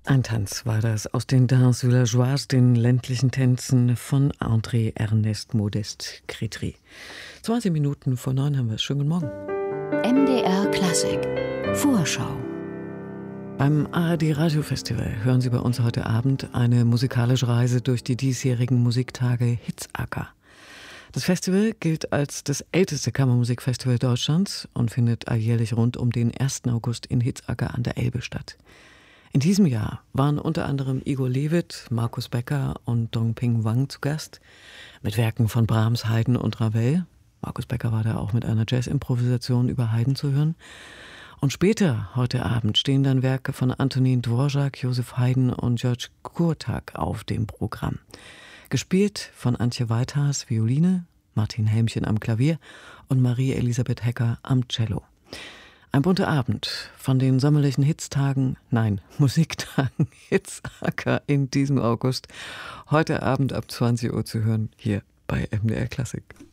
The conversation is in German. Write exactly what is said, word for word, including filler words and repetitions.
Ein Tanz war das aus den Danses Villageoises, den ländlichen Tänzen von André Ernest Modest Cretry. zwanzig Minuten vor neun haben wir es. Schönen guten Morgen. M D R Klassik Vorschau. Beim A R D Radiofestival hören Sie bei uns heute Abend eine musikalische Reise durch die diesjährigen Musiktage Hitzacker. Das Festival gilt als das älteste Kammermusikfestival Deutschlands und findet alljährlich rund um den ersten August in Hitzacker an der Elbe statt. In diesem Jahr waren unter anderem Igor Levit, Markus Becker und Dongping Wang zu Gast mit Werken von Brahms, Haydn und Ravel. Markus Becker war da auch mit einer Jazz-Improvisation über Haydn zu hören. Und später, heute Abend, stehen dann Werke von Antonin Dvorak, Joseph Haydn und George Kurtak auf dem Programm. Gespielt von Antje Weithaas, Violine, Martin Helmchen am Klavier und Marie-Elisabeth Hecker am Cello. Ein bunter Abend von den sommerlichen Hitztagen, nein, Musiktagen Hitzacker in diesem August. Heute Abend ab zwanzig Uhr zu hören, hier bei M D R Klassik.